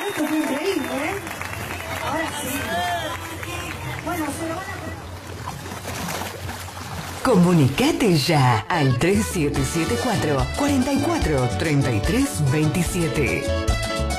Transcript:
Esto fue increíble, ¿eh? Ahora sí. Bueno, se lo van a... Comunicate ya al 3774 44 33 27.